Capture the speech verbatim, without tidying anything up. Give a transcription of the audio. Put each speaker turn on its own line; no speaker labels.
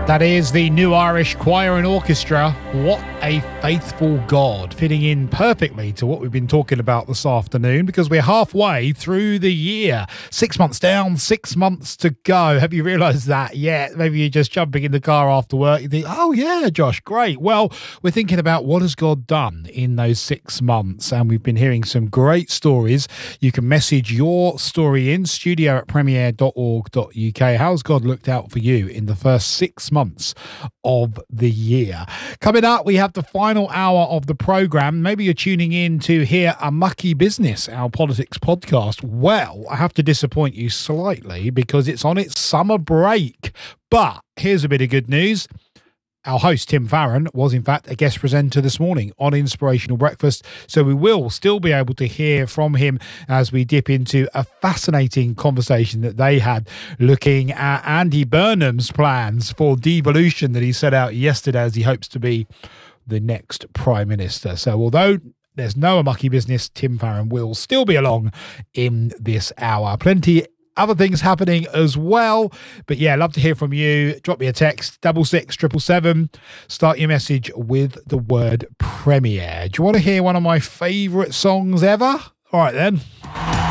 That is the New Irish Choir and Orchestra. What a faithful God, fitting in perfectly to what we've been talking about this afternoon, because we're halfway through the year. Six months down, six months to go. Have you realised that yet? Maybe you're just jumping in the car after work. You think, oh yeah, Josh, great. Well, we're thinking about what has God done in those six months, and we've been hearing some great stories. You can message your story in, studio at premier dot org dot uk. How's God looked out for you in the first six months of the year? Coming up, we have the final hour of the programme. Maybe you're tuning in to hear A Mucky Business, our politics podcast. Well, I have to disappoint you slightly because it's on its summer break. But here's a bit of good news. Our host, Tim Farron, was in fact a guest presenter this morning on Inspirational Breakfast, so we will still be able to hear from him as we dip into a fascinating conversation that they had looking at Andy Burnham's plans for devolution that he set out yesterday as he hopes to be the next Prime Minister. So although there's no A Mucky Business, Tim Farron will still be along in this hour. Plenty other things happening as well. But yeah, love to hear from you. Drop me a text, double six triple seven. Start your message with the word Premier. Do you want to hear one of my favourite songs ever? All right then.